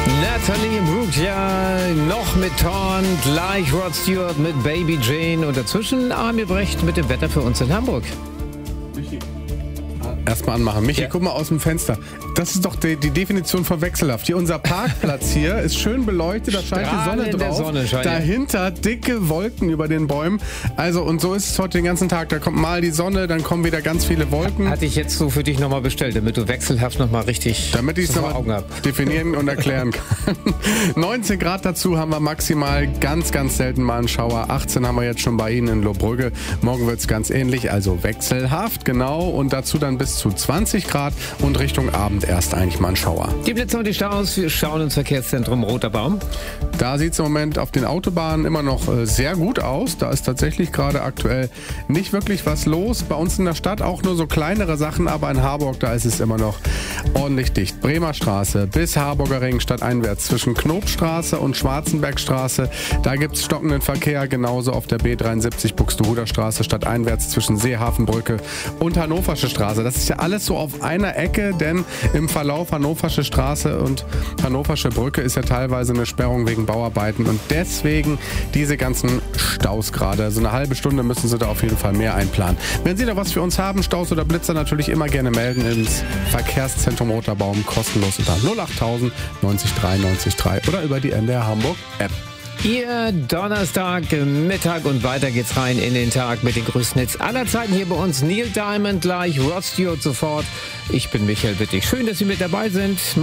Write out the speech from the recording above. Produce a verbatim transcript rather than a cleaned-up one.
Natalie Imbruglia noch mit Torn, gleich Rod Stewart mit Baby Jane und dazwischen Armin Brecht mit dem Wetter für uns in Hamburg. Erstmal anmachen. Michi, Ja. guck mal aus dem Fenster. Das ist doch die, die Definition von wechselhaft. Hier unser Parkplatz hier ist schön beleuchtet, da scheint die Sonne Strahlende drauf. Sonnenschein, ja. Dahinter dicke Wolken über den Bäumen. Also und so ist es heute den ganzen Tag. Da kommt mal die Sonne, dann kommen wieder ganz viele Wolken. Hatte ich jetzt so für dich nochmal bestellt, damit du wechselhaft nochmal richtig Damit ich es vor Augen nochmal hab. definieren und erklären kann. neunzehn Grad dazu haben wir maximal, ganz, ganz selten mal einen Schauer. achtzehn haben wir jetzt schon bei Ihnen in Lohbrügge. Morgen wird es ganz ähnlich, also wechselhaft, genau. Und dazu dann bis zu zwanzig Grad und Richtung Abend erst eigentlich mal ein Schauer. Die Blitze und die Staus, wir schauen ins Verkehrszentrum Roter Baum. Da sieht es im Moment auf den Autobahnen immer noch äh, sehr gut aus. Da ist tatsächlich gerade aktuell nicht wirklich was los. Bei uns in der Stadt auch nur so kleinere Sachen, aber in Harburg, da ist es immer noch ordentlich dicht. Bremer Straße bis Harburger Ring stadteinwärts zwischen Knobstraße und Schwarzenbergstraße. Da gibt es stockenden Verkehr, genauso auf der B dreiundsiebzig Buxtehuder Straße stadteinwärts zwischen Seehafenbrücke und Hannoversche Straße. Das ist ja alles so auf einer Ecke, denn im Verlauf Hannoversche Straße und Hannoversche Brücke ist ja teilweise eine Sperrung wegen Bauarbeiten und deswegen diese ganzen Staus gerade. Also eine halbe Stunde müssen Sie da auf jeden Fall mehr einplanen. Wenn Sie da was für uns haben, Staus oder Blitzer, natürlich immer gerne melden ins Verkehrszentrum Roter Baum, kostenlos unter null achttausend neunzig drei neunzig drei oder über die N D R Hamburg App. Ihr Donnerstag, Mittag und weiter geht's rein in den Tag mit den größten Hits aller Zeiten. Hier bei uns Neil Diamond gleich, Rod Stewart sofort. Ich bin Michael Wittig. Schön, dass Sie mit dabei sind.